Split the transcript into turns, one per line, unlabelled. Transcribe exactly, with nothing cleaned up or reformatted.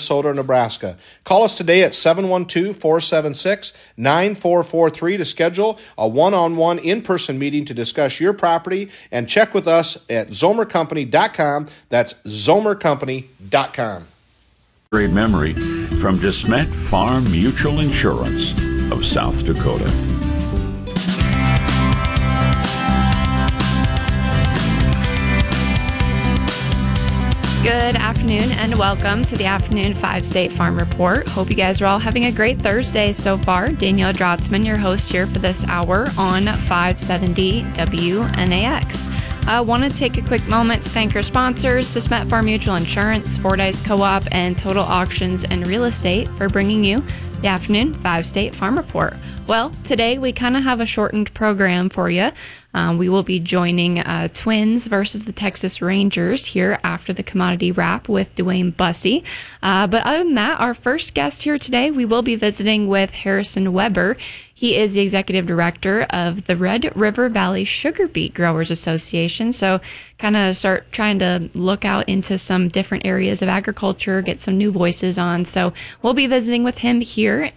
Minnesota or Nebraska. Call us today at seven one two, four seven six, nine four four three to schedule a one-on-one in-person meeting to discuss your property, and check with us at zomer company dot com. That's zomer company dot com.
Great memory from DeSmet Farm Mutual Insurance of South Dakota.
Good afternoon and welcome to the Afternoon five State Farm Report. Hope you guys are all having a great Thursday so far. Danielle Drotzman, your host here for this hour on five seventy W N A X. I want to take a quick moment to thank our sponsors, DeSmet Farm Mutual Insurance, Fordyce Co-op, and Total Auctions and Real Estate for bringing you the Afternoon five State Farm Report. Well, today we kind of have a shortened program for you. Um, we will be joining uh, Twins versus the Texas Rangers here after the commodity wrap with Dwayne Bussey. Uh, but other than that, our first guest here today, we will be visiting with Harrison Weber. He is the executive director of the Red River Valley Sugar Beet Growers Association. So kind of start trying to look out into some different areas of agriculture, get some new voices on. So we'll be visiting with him here